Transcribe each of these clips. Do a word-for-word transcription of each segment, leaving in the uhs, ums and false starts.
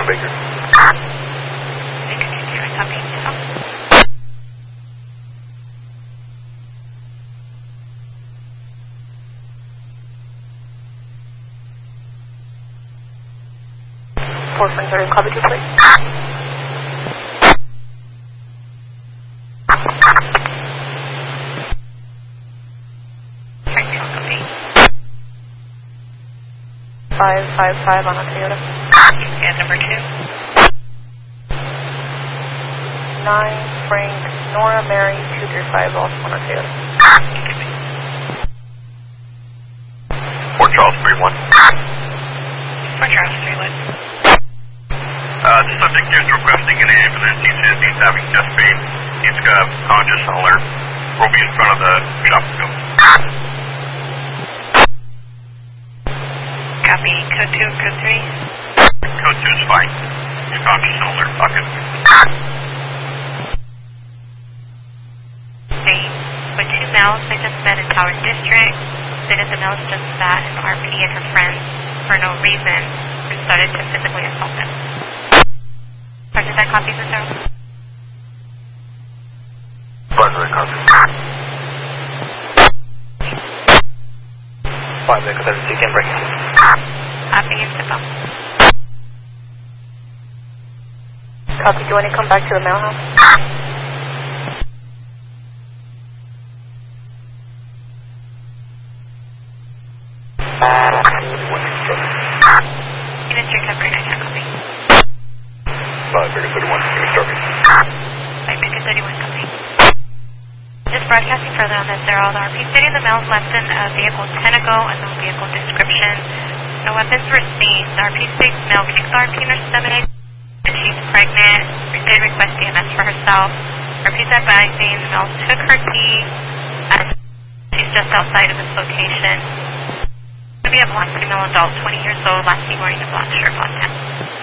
on Baker. Baker two two, I copy. Info. four from zero, copy two, please. Five five five on a Toyota. And number two. Nine Frank Nora Mary two three five also on a Toyota. Fort Charles three one. Fort Charles three one. Uh, the subject is requesting an ambulance. He says he's having chest pain. He's got conscious alert. We'll be in front of the shop scope. Copy. Code two, code three. Code two is fine. He's conscious alert. Bucket. They with two males they just met in Tower District. Stated the males just sat in R P and her friends for no reason and started to physically assault them. Sergeant, that copy for zero. Five minute copy. Five minute copy. You can break it. Copy and zip up. Copy, do you want to come back to the mail house? Units recovery, I can't copy. Five minute thirty-one. Give me starting. Five minute thirty-one, copy. Just broadcasting further on this, they're all the R P stating the males left in a vehicle ten ago and no vehicle description. No weapons were seen. The R P states male kicked the R P in her stomach and she's pregnant. She did request E M S for herself. R P's advising the male took her key as she's just outside of this location. Maybe a blonde female adult, twenty years old, last seen wearing a black shirt, blonde hat.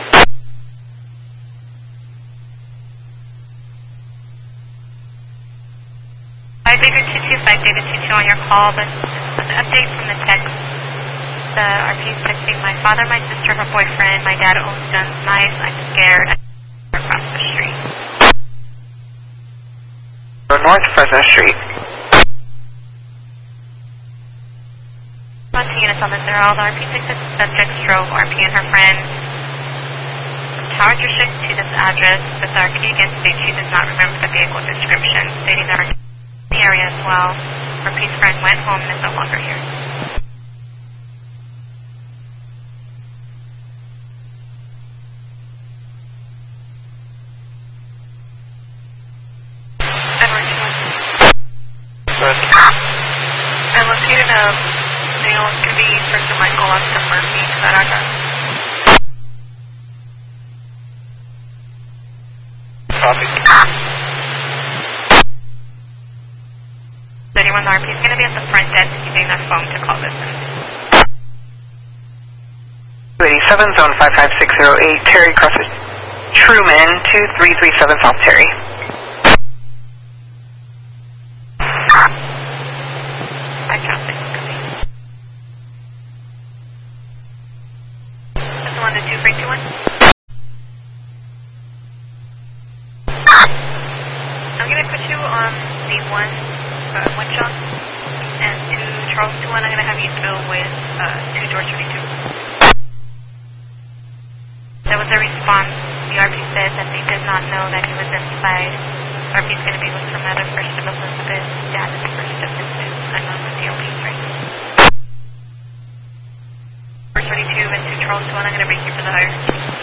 five Baker two two, five Baker two two on your call, but an update from the text. The R P is texting my father, my sister, her boyfriend, my dad owns guns, knives, I'm scared, I'm across the street. North Fresno Street. Once units on this, they're all the R P six subjects drove R P and her friend from Tower District to this address, but the R P again states she does not remember the vehicle description, stating that R P in the area as well. R P's friend went home and is no longer here. I located a male to be Mister Michael Oscar Murphy to that address. Copy. Anyone, the R P is going to be at the front desk using their phone to call this in. two eighty-seven, zone five five six zero eight, Terry crosses Truman, two three three seven South Terry. I copy. That's the one to two three two one. I'm going to put you on the one, uh, one shot, and to Charles two one, I'm going to have you fill with uh, two George thirty-two. There was a response. The R P said that they did not know that he was inside. R P is going to be with from another First of Elizabeth, dad is First of Elizabeth, unknown with the O Ps right now. George thirty-two and two Charles two one, I'm going to break you for the hire.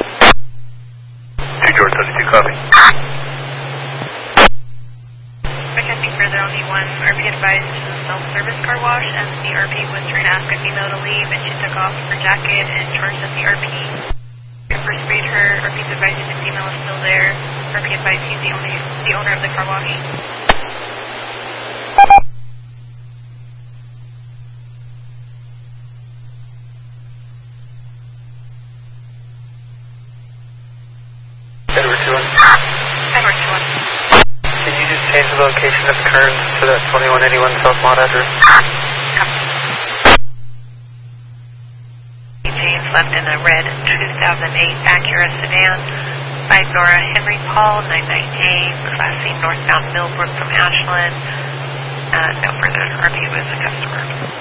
Two George thirty-two, copy. Broadcasting further on the one, R P advised this is a self-service car wash, as the R P was trying to ask a female to leave, and she took off her jacket and charged at the R P. First read her, R P's advising the female is still there. R P advised he's the only the owner of the car wash. Edward two one. Edward two one. Can you just change the location of the current to that twenty-one eighty-one South Mott address? Copy. James left in a red two thousand eight Acura sedan. Five Dora Henry Paul, nine nine eight, Class C northbound Millbrook from Ashland. Uh, no further R P with the customer.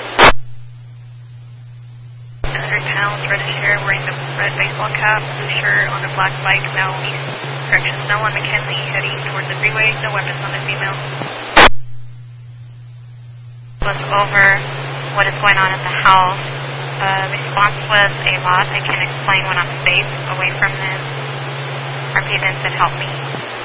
one hundred pounds, reddish hair, wearing the red baseball cap, blue shirt, on a black bike, now east. Correction, snow on McKinley, heading towards the freeway, no weapons on the female. Was over what is going on at the house. Uh, response was a lot. I can't explain when I'm safe away from this. R P then said, help me.